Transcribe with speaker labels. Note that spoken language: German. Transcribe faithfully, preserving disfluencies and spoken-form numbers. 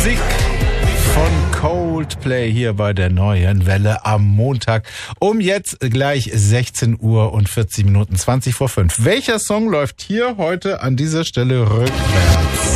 Speaker 1: Musik von Coldplay hier bei der Neuen Welle am Montag um jetzt gleich sechzehn Uhr und vierzig Minuten, zwanzig vor fünf. Welcher Song läuft hier heute an dieser Stelle rückwärts?